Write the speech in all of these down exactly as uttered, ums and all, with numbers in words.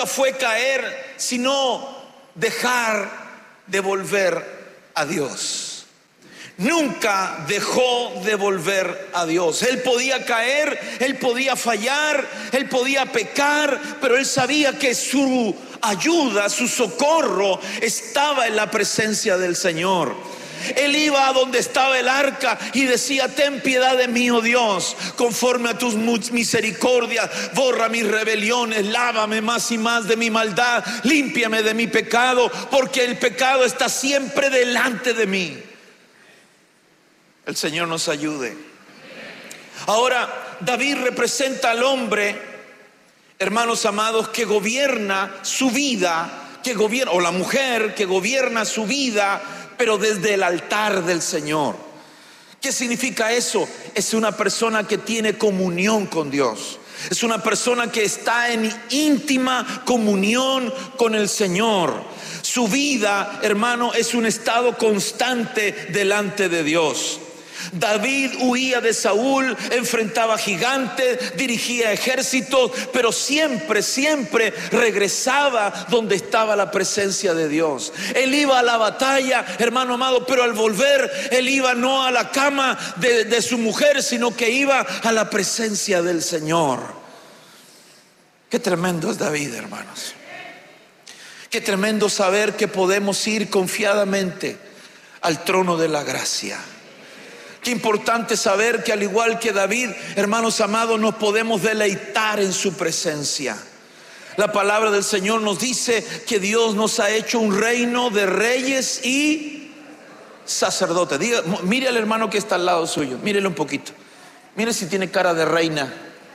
fue caer, sino dejar de volver a Dios. Nunca dejó de volver a Dios. Él podía caer, él podía fallar, él podía pecar, pero él sabía que su ayuda, su socorro estaba en la presencia del Señor. Él iba a donde estaba el arca y decía: ten piedad de mí, oh Dios, conforme a tus misericordias, borra mis rebeliones, lávame más y más de mi maldad, límpiame de mi pecado, porque el pecado está siempre delante de mí. El Señor nos ayude. Ahora, David representa al hombre, hermanos amados, que gobierna su vida, que gobierna, o la mujer que gobierna su vida, pero desde el altar del Señor. ¿Qué significa eso? Es una persona que tiene comunión con Dios. Es una persona que está en íntima comunión con el Señor. Su vida, hermano, es un estado constante delante de Dios. David huía de Saúl, enfrentaba gigantes, dirigía ejércitos, pero siempre, siempre regresaba donde estaba la presencia de Dios. Él iba a la batalla, hermano amado, pero al volver, él iba no a la cama de, de su mujer, sino que iba a la presencia del Señor. Qué tremendo es David, hermanos. Qué tremendo saber que podemos ir confiadamente al trono de la gracia. Qué importante saber que al igual que David, hermanos amados, nos podemos deleitar en su presencia. La palabra del Señor nos dice que Dios nos ha hecho un reino de reyes y sacerdotes. Diga, mire al hermano que está al lado suyo, mírele un poquito. Mire si tiene cara de reina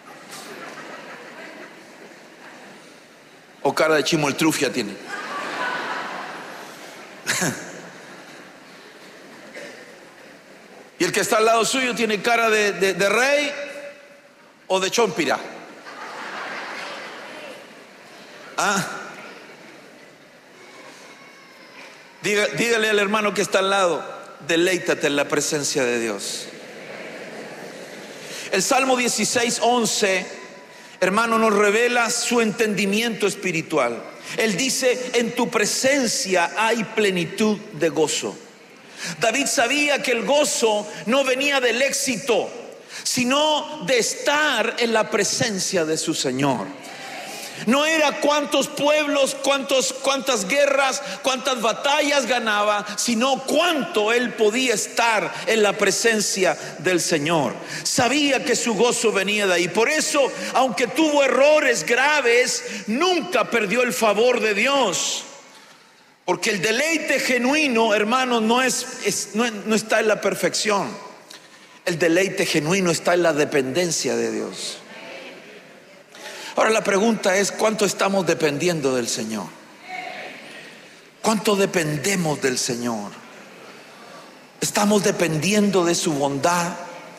o cara de chimoltrufia tiene. Y el que está al lado suyo tiene cara de, de, de rey o de chompira. Ah. Diga, dígale al hermano que está al lado: deleítate en la presencia de Dios. El Salmo dieciséis, once, hermano, nos revela su entendimiento espiritual. Él dice: en tu presencia hay plenitud de gozo. David sabía que el gozo no venía del éxito, sino de estar en la presencia de su Señor. No era cuántos pueblos, cuántos, cuántas guerras, cuántas batallas ganaba, sino cuánto él podía estar en la presencia del Señor. Sabía que su gozo venía de ahí. Por eso, aunque tuvo errores graves, nunca perdió el favor de Dios. Porque el deleite genuino, hermanos, no, es, es, no, no está en la perfección. El deleite genuino está en la dependencia de Dios. Ahora la pregunta es: ¿cuánto estamos dependiendo del Señor? ¿Cuánto dependemos del Señor? ¿Estamos dependiendo de su bondad?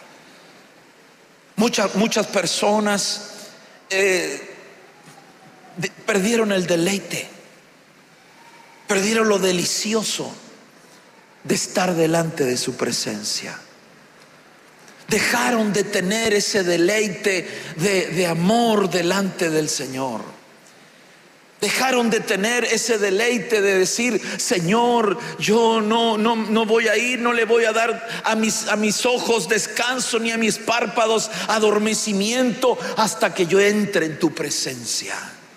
Muchas, muchas personas eh, de, perdieron el deleite. Perdieron lo delicioso de estar delante de su presencia. Dejaron de tener ese deleite de, de amor delante del Señor. Dejaron de tener ese deleite de decir: Señor, yo no, no, no voy a ir, no le voy a dar a mis, a mis ojos descanso, ni a mis párpados adormecimiento, hasta que yo entre en tu presencia.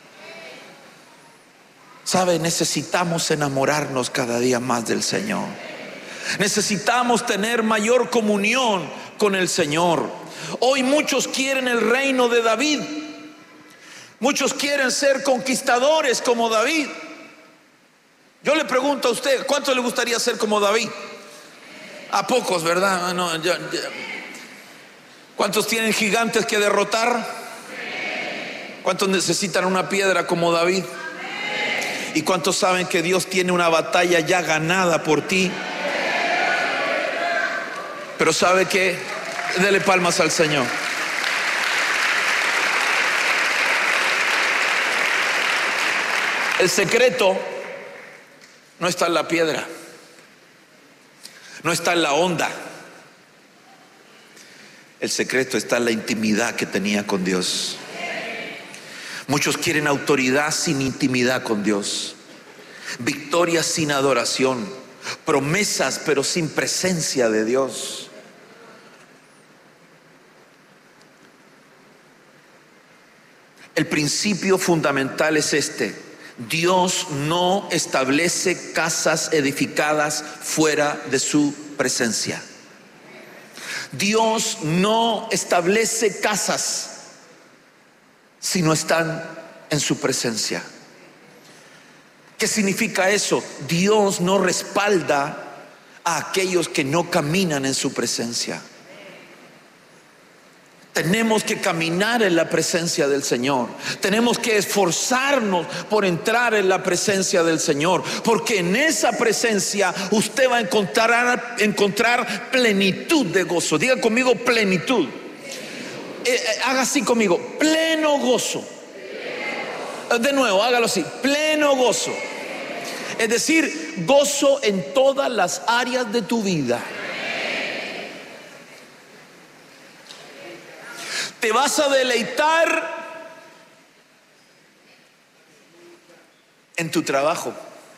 ¿Sabe? Necesitamos enamorarnos cada día más del Señor. Necesitamos tener mayor comunión con el Señor. Hoy muchos quieren el reino de David. Muchos quieren ser conquistadores como David. Yo le pregunto a usted: ¿cuánto le gustaría ser como David? A pocos, ¿verdad? No, ya, ya. ¿Cuántos tienen gigantes que derrotar? ¿Cuántos necesitan una piedra como David? ¿Y cuántos saben que Dios tiene una batalla ya ganada por ti? Pero ¿sabe qué? Dele palmas al Señor. El secreto no está en la piedra, no está en la onda. El secreto está en la intimidad que tenía con Dios. Muchos quieren autoridad sin intimidad con Dios, victoria sin adoración, promesas pero sin presencia de Dios. El principio fundamental es este: Dios no establece casas edificadas fuera de su presencia. Dios no establece casas si no están en su presencia. ¿Qué significa eso? Dios no respalda a aquellos que no caminan en su presencia. Tenemos que caminar en la presencia del Señor. Tenemos que esforzarnos por entrar en la presencia del Señor, porque en esa presencia usted va a encontrar, encontrar plenitud de gozo. Diga conmigo plenitud. Eh, eh, haga así conmigo, pleno gozo. De nuevo, hágalo así, pleno gozo. Es decir, gozo en todas las áreas de tu vida. Te vas a deleitar en tu trabajo.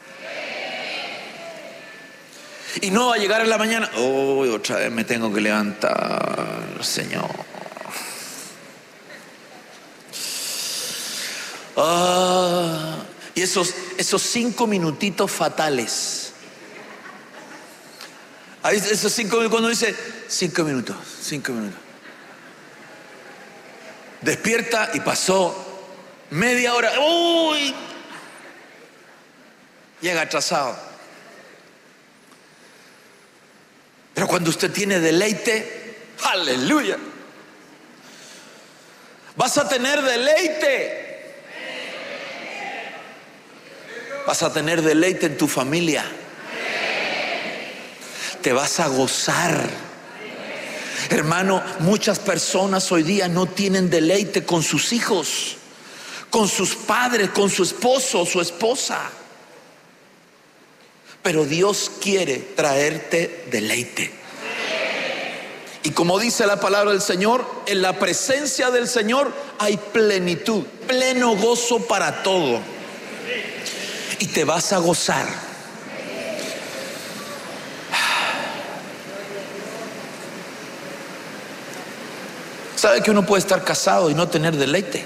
Y no va a llegar en la mañana, oh, otra vez me tengo que levantar, Señor. Ah, y esos, esos cinco minutitos fatales. Ahí, esos cinco minutos, cuando dice cinco minutos, cinco minutos. Despierta y pasó media hora. ¡Uy! Llega atrasado. Pero cuando usted tiene deleite, aleluya, vas a tener deleite. Vas a tener deleite en tu familia. Te vas a gozar. Hermano, muchas personas hoy día no tienen deleite con sus hijos, con sus padres, con su esposo o su esposa. Pero Dios quiere traerte deleite. Y como dice la palabra del Señor, en la presencia del Señor hay plenitud, pleno gozo para todo. Y te vas a gozar. ¿Sabe que uno puede estar casado y no tener deleite?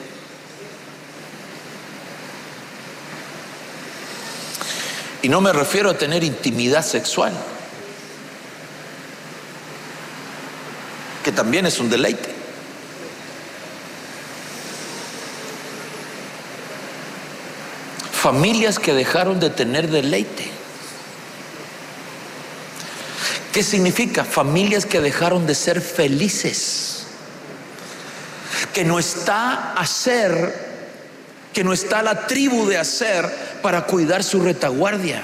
Y no me refiero a tener intimidad sexual, que también es un deleite. Familias que dejaron de tener deleite. ¿Qué significa? Familias que dejaron de ser felices. Que no está Aser, que no está la tribu de Aser para cuidar su retaguardia,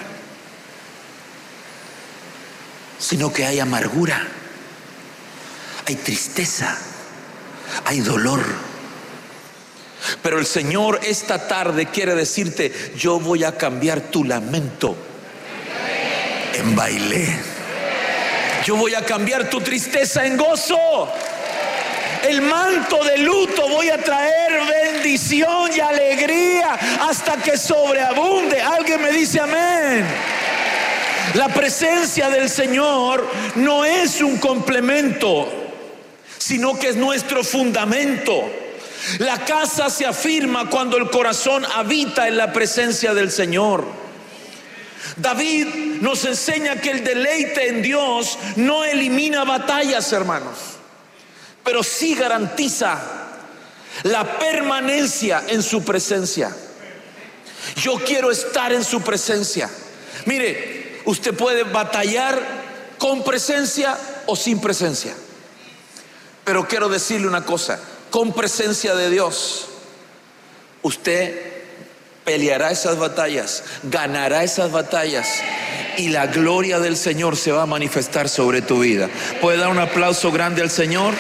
sino que hay amargura, hay tristeza, hay dolor. Pero el Señor esta tarde quiere decirte: yo voy a cambiar tu lamento en baile. Yo voy a cambiar tu tristeza en gozo. El manto de luto voy a traer bendición y alegría hasta que sobreabunde. Alguien me dice amén. La presencia del Señor no es un complemento, sino que es nuestro fundamento. La casa se afirma cuando el corazón habita en la presencia del Señor. David nos enseña que el deleite en Dios no elimina batallas, hermanos, pero sí garantiza la permanencia en su presencia. Yo quiero estar en su presencia. Mire, usted puede batallar con presencia o sin presencia, pero quiero decirle una cosa: con presencia de Dios, usted peleará esas batallas, ganará esas batallas, y la gloria del Señor se va a manifestar sobre tu vida. ¿Puede dar un aplauso grande al Señor?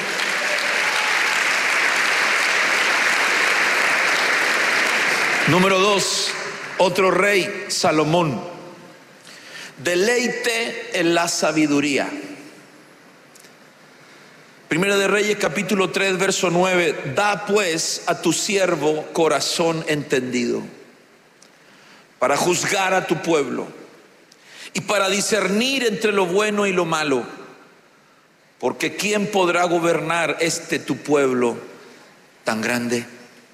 Número dos, otro rey, Salomón. Deleite en la sabiduría. Primera de Reyes capítulo tres verso nueve, da pues a tu siervo corazón entendido para juzgar a tu pueblo y para discernir entre lo bueno y lo malo, porque ¿quién podrá gobernar este tu pueblo tan grande?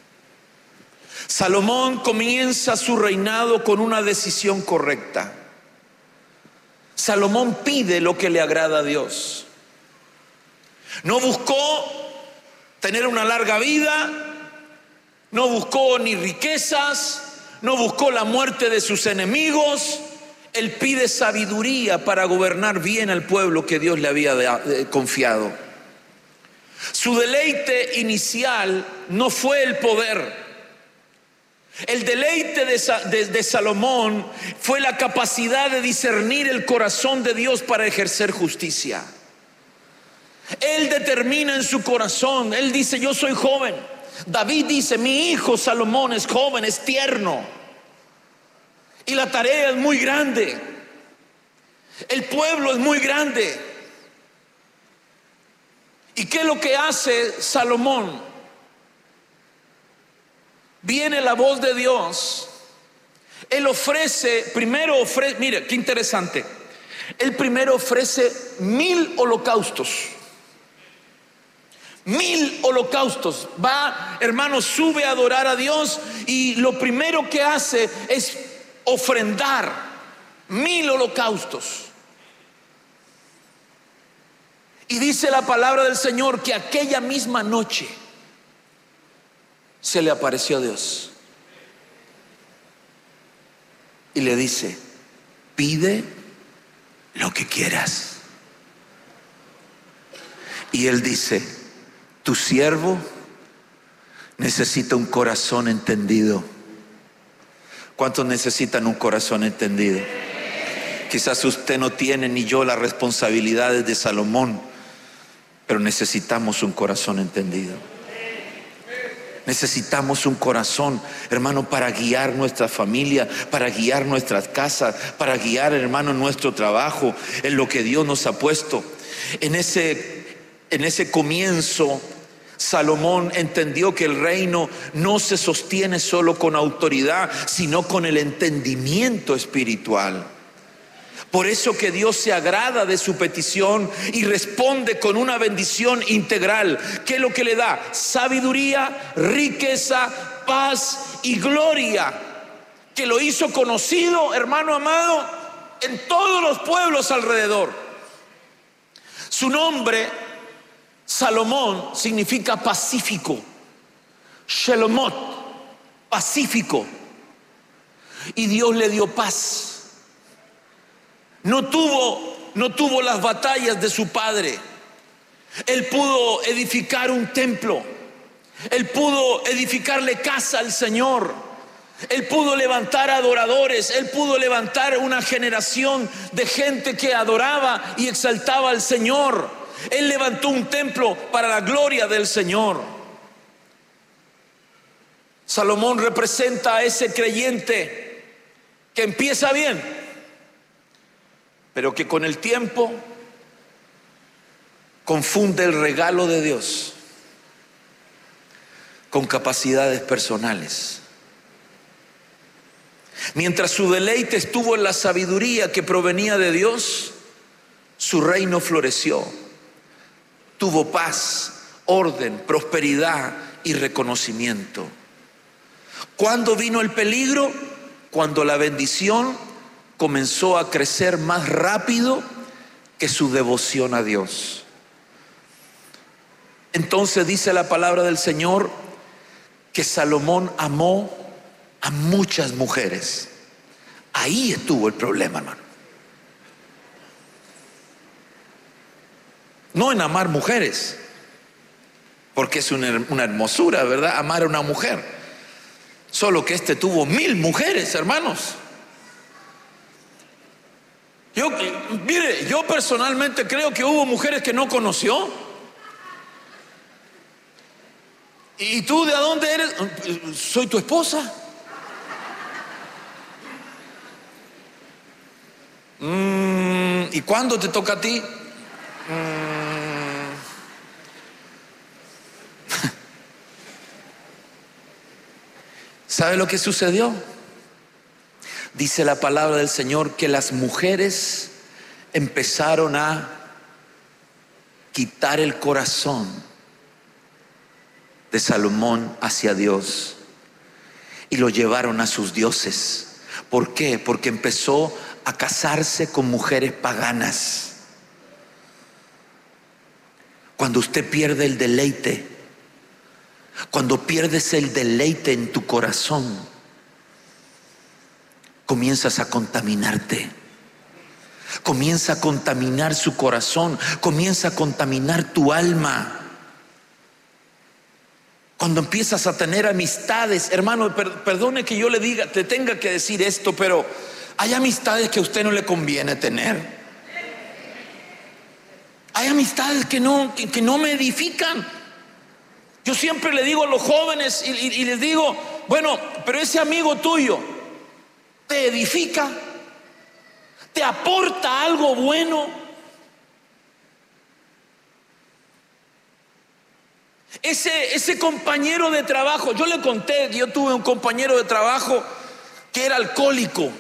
Salomón comienza su reinado con una decisión correcta. Salomón pide lo que le agrada a Dios. No buscó tener una larga vida, no buscó ni riquezas, no buscó la muerte de sus enemigos. Él pide sabiduría para gobernar bien al pueblo que Dios le había confiado. Su deleite inicial no fue el poder. El deleite de, de, de Salomón fue la capacidad de discernir el corazón de Dios para ejercer justicia. Él determina en su corazón, él dice: yo soy joven. David dice: mi hijo Salomón es joven, es tierno, y la tarea es muy grande, el pueblo es muy grande. ¿Y qué es lo que hace Salomón? Viene la voz de Dios. Él ofrece, primero ofrece, mire qué interesante, él primero ofrece mil holocaustos. Mil holocaustos. Va, hermano, sube a adorar a Dios y lo primero que hace es ofrendar mil holocaustos. Y dice la palabra del Señor que aquella misma noche se le apareció a Dios y le dice: pide lo que quieras. Y él dice: tu siervo necesita un corazón entendido. ¿Cuántos necesitan un corazón entendido? Quizás usted no tiene ni yo las responsabilidades de Salomón, pero necesitamos un corazón entendido. Necesitamos un corazón, hermano, para guiar nuestra familia, para guiar nuestras casas, para guiar, hermano, nuestro trabajo, en lo que Dios nos ha puesto. En ese, en ese comienzo, Salomón entendió que el reino no se sostiene solo con autoridad, sino con el entendimiento espiritual. Por eso que Dios se agrada de su petición y responde con una bendición integral. ¿Qué es lo que le da? Sabiduría, riqueza, paz y gloria, que lo hizo conocido, hermano amado, en todos los pueblos alrededor. Su nombre, Salomón, significa pacífico. Shelomot, pacífico. Y Dios le dio paz. No tuvo, no tuvo las batallas de su padre. Él pudo edificar un templo. Él pudo edificarle casa al Señor. Él pudo levantar adoradores. Él pudo levantar una generación de gente que adoraba y exaltaba al Señor. Él levantó un templo para la gloria del Señor. Salomón representa a ese creyente que empieza bien, pero que con el tiempo confunde el regalo de Dios con capacidades personales. Mientras su deleite estuvo en la sabiduría que provenía de Dios, su reino floreció. Tuvo paz, orden, prosperidad y reconocimiento. ¿Cuándo vino el peligro? Cuando la bendición comenzó a crecer más rápido que su devoción a Dios. Entonces dice la palabra del Señor que Salomón amó a muchas mujeres. Ahí estuvo el problema, hermano. No en amar mujeres, porque es una, una hermosura, ¿verdad? Amar a una mujer. Solo que este tuvo mil mujeres, hermanos. Yo, mire, yo personalmente creo que hubo mujeres que no conoció. ¿Y tú de dónde eres? Soy tu esposa. Mm, ¿Y cuándo te toca a ti? Mm, ¿Sabe lo que sucedió? Dice la palabra del Señor que las mujeres empezaron a quitar el corazón de Salomón hacia Dios y lo llevaron a sus dioses. ¿Por qué? Porque empezó a casarse con mujeres paganas. Cuando usted pierde el deleite, cuando pierdes el deleite en tu corazón, comienzas a contaminarte. Comienza a contaminar su corazón, comienza a contaminar tu alma. Cuando empiezas a tener amistades, hermano, per, perdone que yo le diga, te tenga que decir esto, pero hay amistades que a usted no le conviene tener. Hay amistades que no, que, que no me edifican. Yo siempre le digo a los jóvenes y, y, y les digo, bueno, pero ese amigo tuyo te edifica, te aporta algo bueno. Ese, ese compañero de trabajo, yo le conté que yo tuve un compañero de trabajo que era alcohólico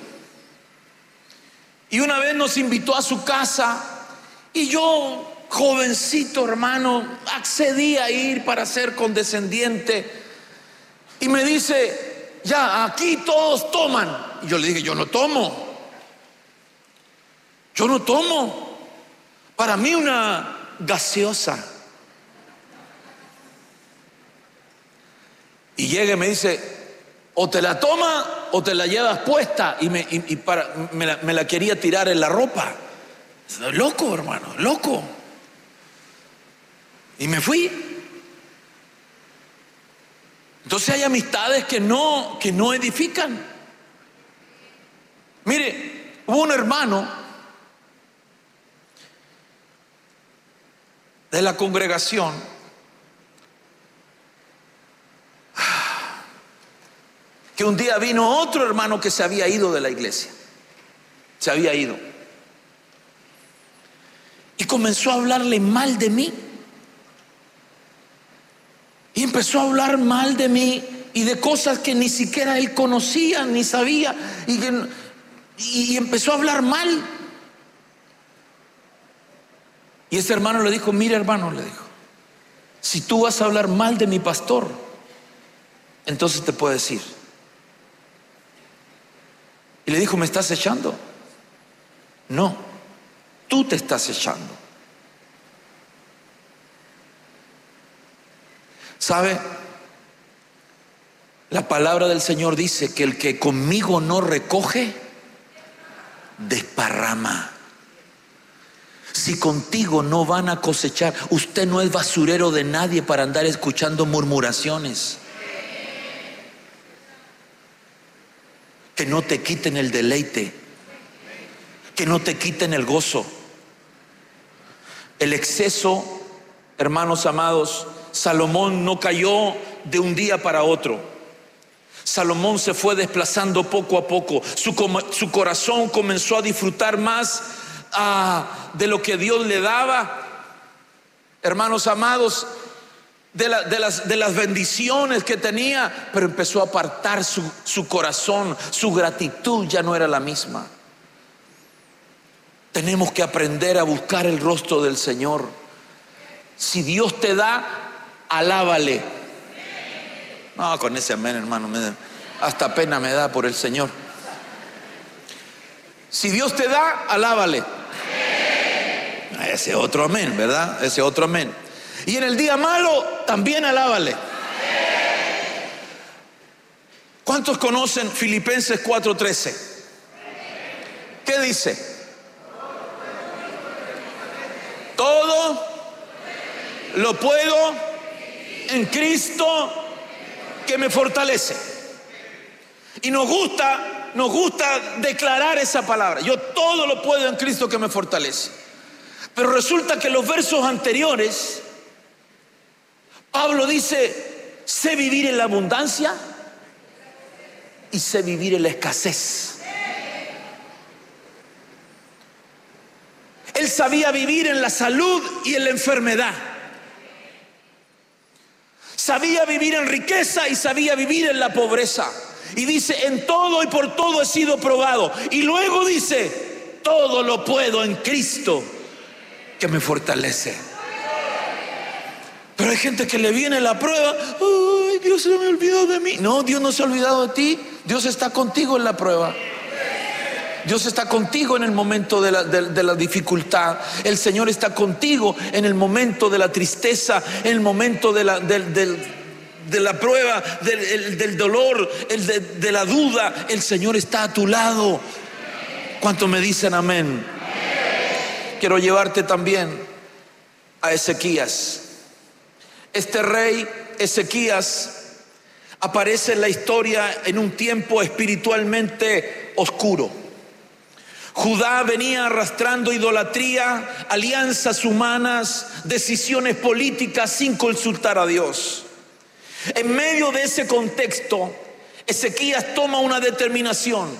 y una vez nos invitó a su casa y yo, jovencito hermano, accedí a ir para ser condescendiente y me dice, ya, aquí todos toman. Y yo le dije, yo no tomo, yo no tomo, para mí una gaseosa. Y llega y me dice, o te la toma o te la llevas puesta. Y, me, y, y para, me, la, me la quería tirar en la ropa. Loco, hermano, loco. Y me fui. Entonces hay amistades que no, que no edifican. Mire, hubo un hermano de la congregación que un día vino otro hermano que se había ido de la iglesia. Se había ido. Y comenzó a hablarle mal de mí. Y empezó a hablar mal de mí y de cosas que ni siquiera él conocía ni sabía. Y, que, y empezó a hablar mal. Y ese hermano le dijo, mira hermano, le dijo, si tú vas a hablar mal de mi pastor, entonces te puedo decir. Y le dijo, ¿me estás echando? No, tú te estás echando. ¿Sabe? La palabra del Señor dice que el que conmigo no recoge, desparrama. Si contigo no van a cosechar, usted no es basurero de nadie para andar escuchando murmuraciones. Que no te quiten el deleite, que no te quiten el gozo. El exceso, hermanos amados, Salomón no cayó de un día para otro. Salomón se fue desplazando poco a poco. Su, su corazón comenzó a disfrutar más ah, de lo que Dios le daba. Hermanos amados, De, la, de, las, de las bendiciones que tenía, pero empezó a apartar su, su corazón, su gratitud ya no era la misma. Tenemos que aprender a buscar el rostro del Señor. Si Dios te da, alábale. No, con ese amén, hermano, me da, hasta pena me da por el Señor. Si Dios te da, alábale. Ese otro amén, ¿verdad? Ese otro amén. Y en el día malo también alábale. ¿Cuántos conocen Filipenses cuatro trece? ¿Qué dice? Todo lo puedo en Cristo que me fortalece. Y nos gusta, nos gusta declarar esa palabra. Yo todo lo puedo en Cristo que me fortalece. Pero resulta que los versos anteriores, Pablo dice, sé vivir en la abundancia y sé vivir en la escasez. Él sabía vivir en la salud y en la enfermedad. Sabía vivir en riqueza y sabía vivir en la pobreza. Y dice, en todo y por todo he sido probado. Y luego dice, todo lo puedo en Cristo que me fortalece. Pero hay gente que le viene la prueba, ay, Dios se me olvidó de mí. No, Dios no se ha olvidado de ti. Dios está contigo en la prueba. Dios está contigo en el momento de la, de, de la dificultad. El Señor está contigo en el momento de la tristeza, en el momento de la, de, de, de la prueba, del, del dolor, el de, de la duda. El Señor está a tu lado. ¿Cuántos me dicen amén? Quiero llevarte también a Ezequías. Este rey Ezequías aparece en la historia en un tiempo espiritualmente oscuro. Judá venía arrastrando idolatría, alianzas humanas, decisiones políticas sin consultar a Dios. En medio de ese contexto, Ezequías toma una determinación: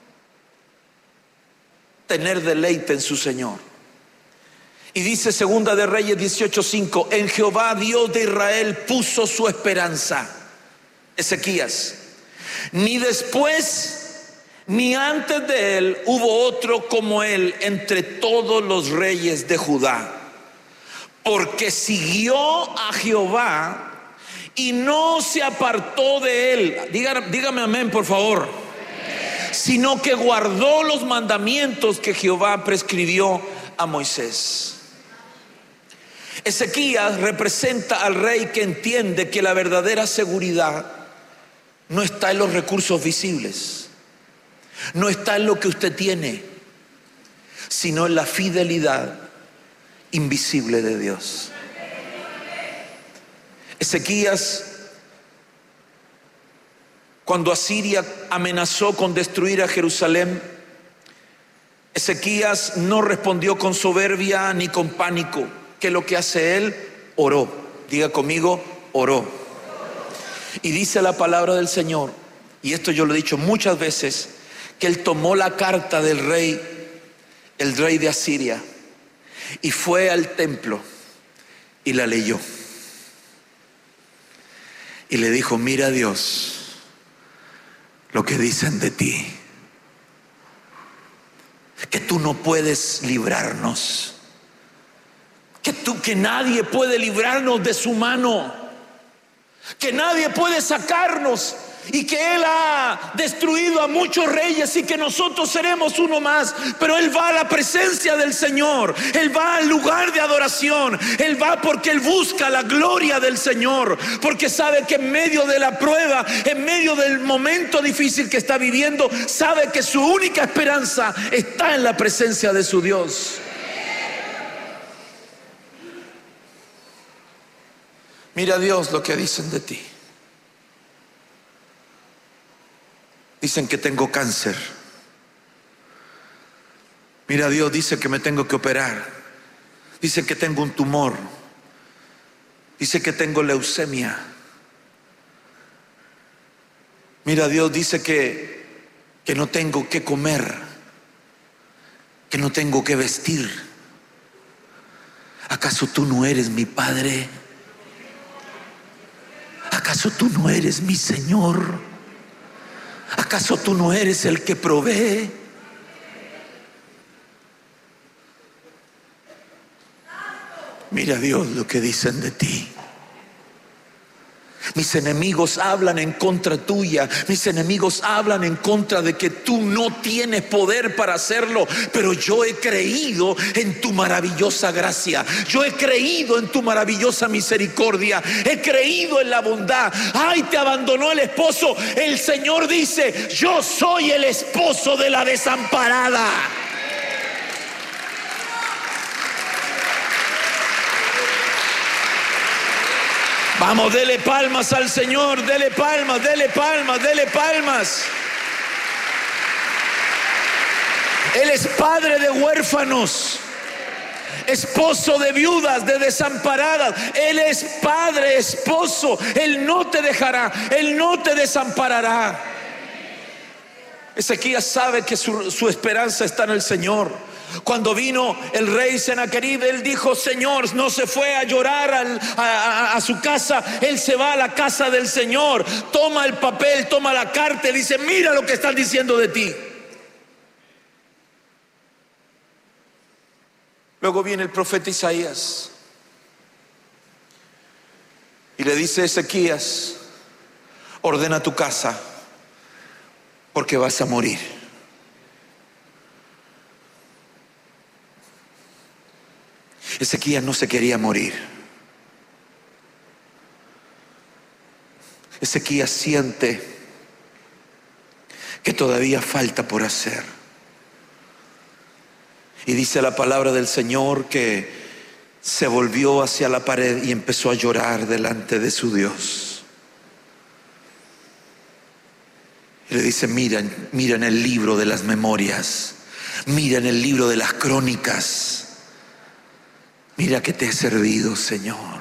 tener deleite en su Señor. Y dice Segunda de Reyes dieciocho cinco, en Jehová Dios de Israel puso su esperanza. Ezequías, ni después ni antes de él hubo otro como él entre todos los reyes de Judá, porque siguió a Jehová y no se apartó de él. Dígame, dígame amén, por favor. Sino que guardó los mandamientos que Jehová prescribió a Moisés. Ezequías representa al rey que entiende que la verdadera seguridad no está en los recursos visibles, no está en lo que usted tiene, sino en la fidelidad invisible de Dios. Ezequías, cuando Asiria amenazó con destruir a Jerusalén, Ezequías no respondió con soberbia ni con pánico. ¿Qué es lo que hace él? Oró. Diga conmigo, oró. Y dice la palabra del Señor, y esto yo lo he dicho muchas veces, que él tomó la carta del rey, el rey de Asiria, y fue al templo y la leyó. Y le dijo, mira Dios, lo que dicen de ti, que tú no puedes librarnos, que tú, que nadie puede librarnos de su mano, que nadie puede sacarnos, y que él ha destruido a muchos reyes y que nosotros seremos uno más. Pero él va a la presencia del Señor, él va al lugar de adoración, él va porque él busca la gloria del Señor, porque sabe que en medio de la prueba, en medio del momento difícil que está viviendo, sabe que su única esperanza está en la presencia de su Dios. Mira Dios lo que dicen de ti. Dicen que tengo cáncer. Mira Dios, dice que me tengo que operar. Dice que tengo un tumor. Dice que tengo leucemia. Mira Dios, dice que, que no tengo que comer, que no tengo que vestir. ¿Acaso tú no eres mi Padre? ¿Acaso tú no eres mi Señor? ¿Acaso tú no eres el que provee? Mira Dios lo que dicen de ti. Mis enemigos hablan en contra tuya. Mis enemigos hablan en contra de que tú no tienes poder para hacerlo. Pero yo he creído en tu maravillosa gracia. Yo he creído en tu maravillosa misericordia. He creído en la bondad. Ay, te abandonó el esposo. El Señor dice, yo soy el esposo de la desamparada. Vamos, dele palmas al Señor, dele palmas, dele palmas, dele palmas. Él es padre de huérfanos, esposo de viudas, de desamparadas. Él es padre, esposo. Él no te dejará, Él no te desamparará. Ezequías sabe que su, su esperanza está en el Señor. Cuando vino el rey Sennacherib, él dijo: Señor, no se fue a llorar al, a, a, a su casa, él se va a la casa del Señor. Toma el papel, toma la carta y dice: mira lo que están diciendo de ti. Luego viene el profeta Isaías y le dice a Ezequías: ordena tu casa porque vas a morir. Ezequías no se quería morir. Ezequías siente que todavía falta por hacer. Y dice la palabra del Señor que se volvió hacia la pared y empezó a llorar delante de su Dios. Y le dice: mira, mira en el libro de las memorias, mira en el libro de las crónicas. Mira que te he servido, Señor.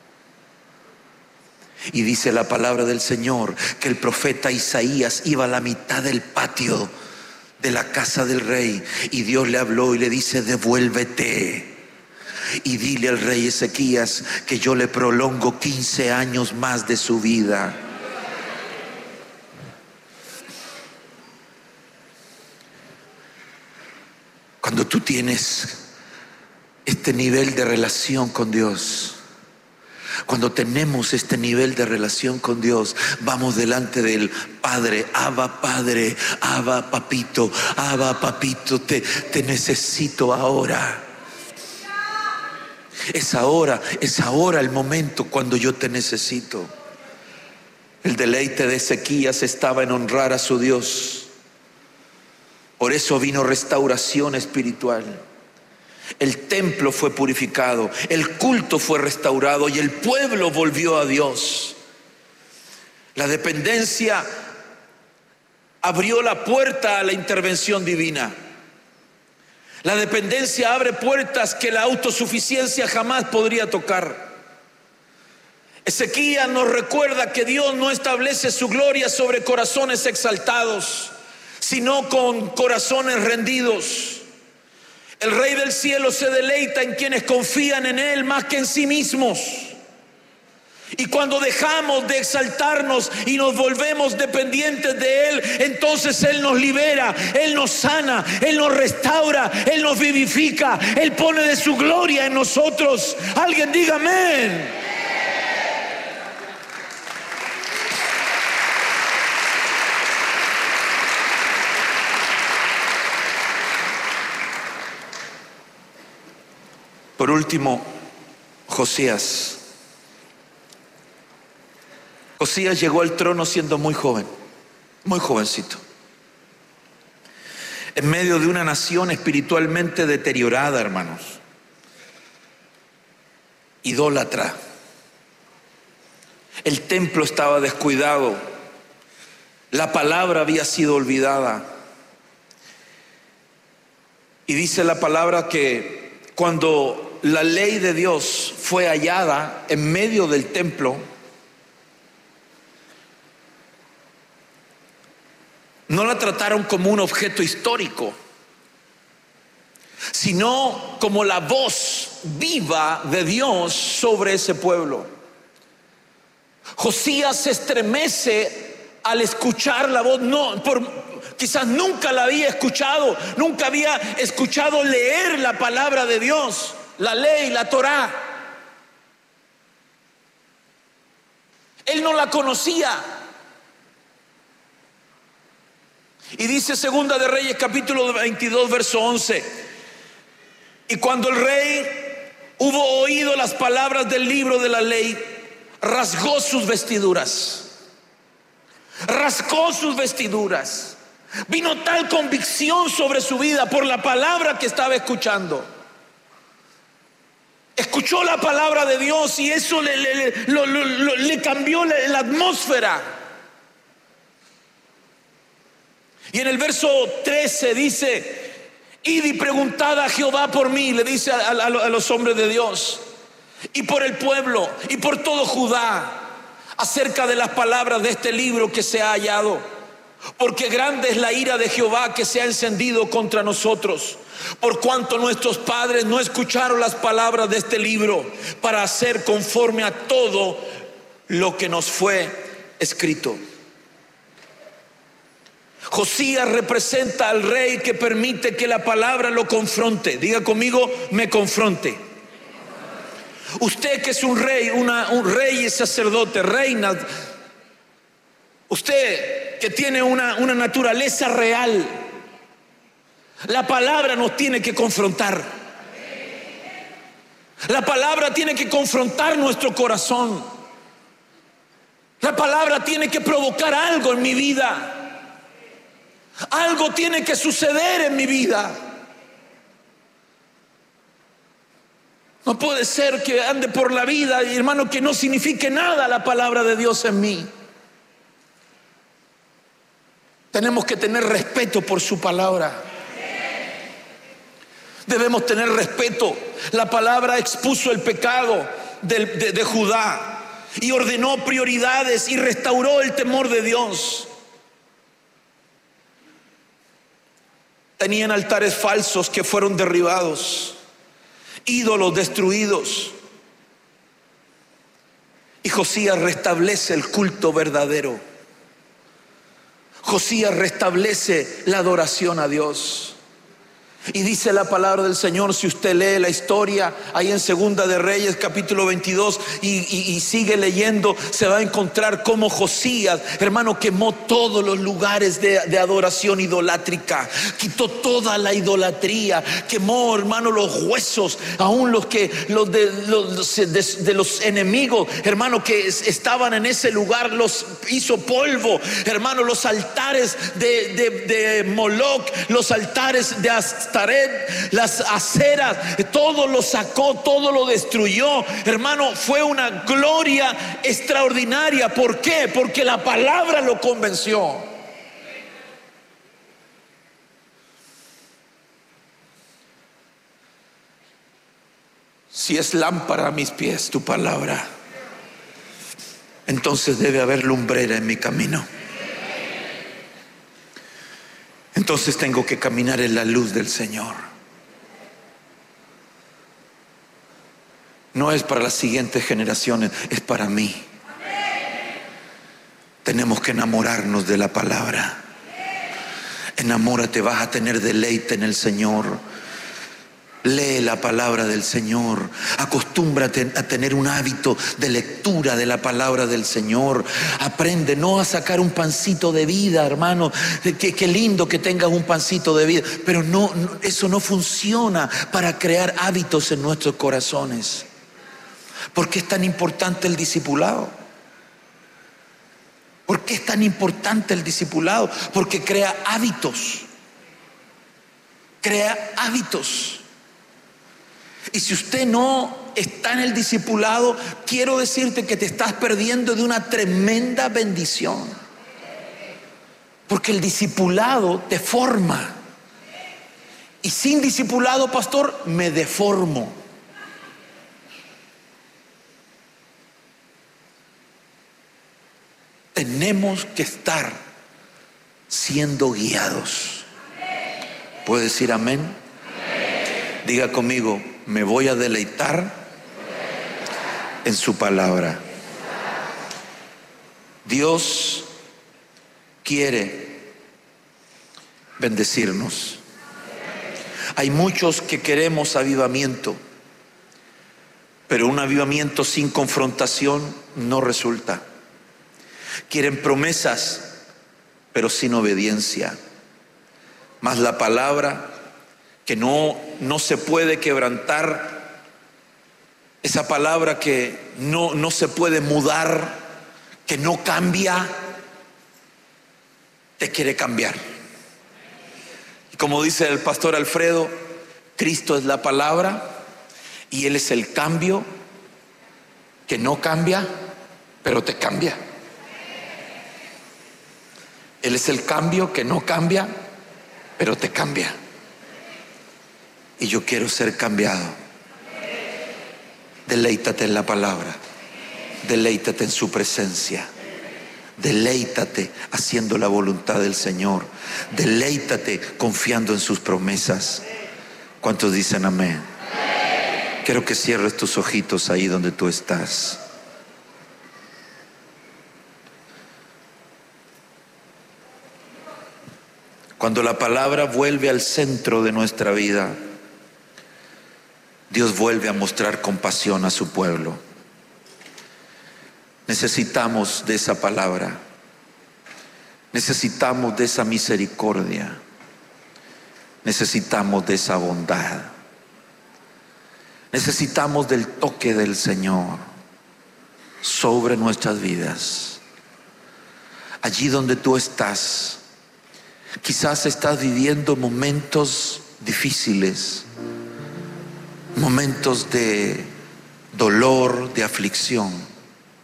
Y dice la palabra del Señor que el profeta Isaías iba a la mitad del patio de la casa del rey y Dios le habló y le dice: devuélvete y dile al rey Ezequías que yo le prolongo quince años más de su vida. Cuando tú tienes este nivel de relación con Dios, cuando tenemos este nivel de relación con Dios, vamos delante del Padre: Abba Padre, Abba Papito, Abba Papito, te, te necesito ahora. Es ahora, es ahora el momento cuando yo te necesito. El deleite de Ezequías estaba en honrar a su Dios. Por eso vino restauración espiritual. El templo fue purificado, el culto fue restaurado y el pueblo volvió a Dios. La dependencia abrió la puerta a la intervención divina. La dependencia abre puertas que la autosuficiencia jamás podría tocar. Ezequías nos recuerda que Dios no establece su gloria sobre corazones exaltados, sino con corazones rendidos. El Rey del cielo se deleita en quienes confían en Él más que en sí mismos. Y cuando dejamos de exaltarnos y nos volvemos dependientes de Él, entonces Él nos libera, Él nos sana, Él nos restaura, Él nos vivifica, Él pone de su gloria en nosotros. Alguien diga amén. Por último, Josías. Josías llegó al trono siendo muy joven, muy jovencito, en medio de una nación espiritualmente deteriorada, hermanos, idólatra. El templo estaba descuidado, la palabra había sido olvidada. Y dice la palabra que cuando la ley de Dios fue hallada en medio del templo, no la trataron como un objeto histórico, sino como la voz viva de Dios sobre ese pueblo. Josías se estremece al escuchar la voz. No, por, quizás nunca la había escuchado, nunca había escuchado leer la palabra de Dios, la ley, la Torá. Él no la conocía. Y dice Segunda de Reyes capítulo veintidós verso once: y cuando el rey hubo oído las palabras del libro de la ley, rasgó sus vestiduras, rasgó sus vestiduras. Vino tal convicción sobre su vida por la palabra que estaba escuchando. Escuchó la palabra de Dios y eso le, le, le, lo, lo, lo, le cambió la, la atmósfera. Y en el verso trece dice: id y preguntad a Jehová por mí, le dice a, a, a los hombres de Dios, y por el pueblo y por todo Judá, acerca de las palabras de este libro que se ha hallado. Porque grande es la ira de Jehová que se ha encendido contra nosotros, por cuanto nuestros padres no escucharon las palabras de este libro para hacer conforme a todo lo que nos fue escrito. Josías representa al rey que permite que la palabra lo confronte. Diga conmigo, me confronte. Usted que es un rey, una, un rey y sacerdote, reina, usted que tiene una, una naturaleza real, la palabra nos tiene que confrontar. La palabra tiene que confrontar nuestro corazón. La palabra tiene que provocar algo en mi vida. Algo tiene que suceder en mi vida. No puede ser que ande por la vida, hermano, que no signifique nada la palabra de Dios en mí. Tenemos que tener respeto por su palabra. Debemos tener respeto. La palabra expuso el pecado de, de, de Judá y ordenó prioridades y restauró el temor de Dios. Tenían altares falsos que fueron derribados, ídolos destruidos, y Josías restablece el culto verdadero. Josías restablece la adoración a Dios. Y dice la palabra del Señor, si usted lee la historia ahí en Segunda de Reyes capítulo veintidós y, y, y sigue leyendo, se va a encontrar cómo Josías, hermano, quemó todos los lugares de, de adoración idolátrica, quitó toda la idolatría, quemó, hermano, los huesos, aún los que los de los, de, de los enemigos, hermano, que estaban en ese lugar, los hizo polvo, hermano, los altares de, de, de Moloc, los altares de Astarot, las aceras, todo lo sacó, todo lo destruyó. Hermano, fue una gloria extraordinaria. ¿Por qué? Porque la palabra lo convenció. Si es lámpara a mis pies tu palabra, entonces debe haber lumbrera en mi camino. Entonces tengo que caminar en la luz del Señor. No es para las siguientes generaciones, es para mí. Tenemos que enamorarnos de la palabra. Enamórate, vas a tener deleite en el Señor. Lee la palabra del Señor. Acostúmbrate a tener un hábito de lectura de la palabra del Señor. Aprende no a sacar un pancito de vida, hermano. Qué, qué lindo que tengas un pancito de vida, pero no, no, eso no funciona para crear hábitos en nuestros corazones. ¿Por qué es tan importante el discipulado? ¿Por qué es tan importante el discipulado? Porque crea hábitos. Crea hábitos. Y si usted no está en el discipulado, quiero decirte que te estás perdiendo de una tremenda bendición. Porque el discipulado te forma. Y sin discipulado, pastor, me deformo. Tenemos que estar siendo guiados. ¿Puede decir amén? Diga conmigo, me voy a deleitar en su palabra. Dios quiere bendecirnos. Hay muchos que queremos avivamiento, pero un avivamiento sin confrontación no resulta. Quieren promesas, pero sin obediencia. Mas la palabra que no, no se puede quebrantar, esa palabra que no, no se puede mudar, que no cambia, te quiere cambiar. Y como dice el pastor Alfredo, Cristo es la palabra y Él es el cambio que no cambia, pero te cambia. Él es el cambio que no cambia, pero te cambia. Y yo quiero ser cambiado. Deleítate en la palabra. Deleítate en su presencia. Deleítate haciendo la voluntad del Señor. Deleítate confiando en sus promesas. ¿Cuántos dicen amén? Quiero que cierres tus ojitos ahí donde tú estás. Cuando la palabra vuelve al centro de nuestra vida, Dios vuelve a mostrar compasión a su pueblo. Necesitamos de esa palabra. Necesitamos de esa misericordia. Necesitamos de esa bondad. Necesitamos del toque del Señor sobre nuestras vidas. Allí donde tú estás, quizás estás viviendo momentos difíciles, momentos de dolor, de aflicción.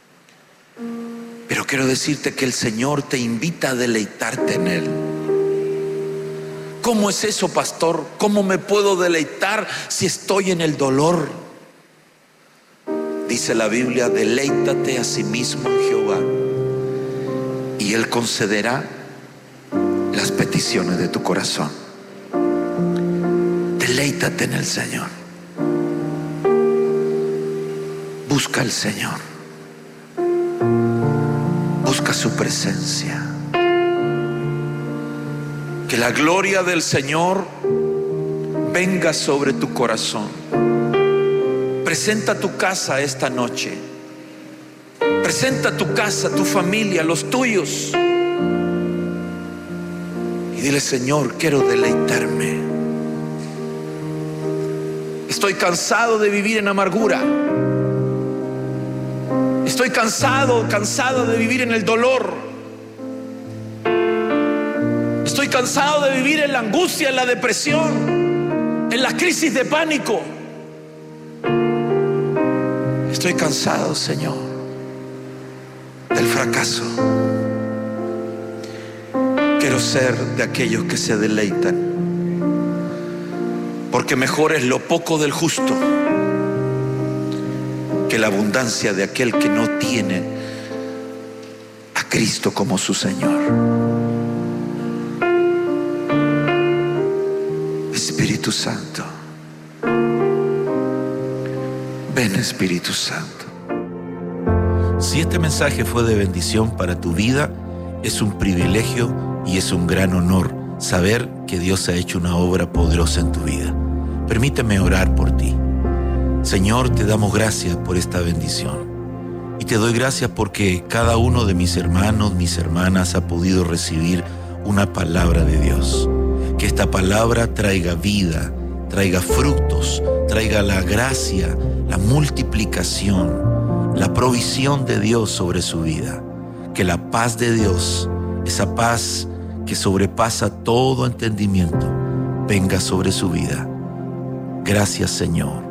Pero quiero decirte que el Señor te invita a deleitarte en Él. ¿Cómo es eso, pastor? ¿Cómo me puedo deleitar si estoy en el dolor? Dice la Biblia: deleítate a sí mismo en Jehová y Él concederá las peticiones de tu corazón. Deleítate en el Señor. Busca al Señor. Busca su presencia. Que la gloria del Señor venga sobre tu corazón. Presenta tu casa esta noche. Presenta tu casa, tu familia, los tuyos. Y dile: Señor, quiero deleitarme. Estoy cansado de vivir en amargura. Estoy cansado, cansado de vivir en el dolor. Estoy cansado de vivir en la angustia, en la depresión, en la crisis de pánico. Estoy cansado, Señor, del fracaso. Quiero ser de aquellos que se deleitan, porque mejor es lo poco del justo que la abundancia de aquel que no tiene a Cristo como su Señor. Espíritu Santo, ven, Espíritu Santo. Si este mensaje fue de bendición para tu vida, es un privilegio y es un gran honor saber que Dios ha hecho una obra poderosa en tu vida. Permíteme orar por ti. Señor, te damos gracias por esta bendición. Y te doy gracias porque cada uno de mis hermanos, mis hermanas ha podido recibir una palabra de Dios. Que esta palabra traiga vida, traiga frutos, traiga la gracia, la multiplicación, la provisión de Dios sobre su vida. Que la paz de Dios, esa paz que sobrepasa todo entendimiento, venga sobre su vida. Gracias, Señor.